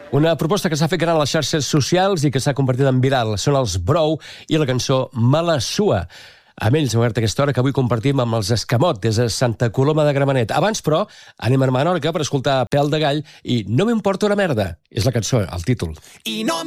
Una proposta que s'ha fet gran a les xarxes socials i que s'ha convertit en viral. Són els Brou i la cançó Me la sua. Amb ells hem obert aquesta hora que avui compartim amb els Escamot des de Santa Coloma de Gramenet. Abans, però, anem a Menorca per escoltar Pèl de Gall i No m'importa una merda. És la cançó, el títol. I no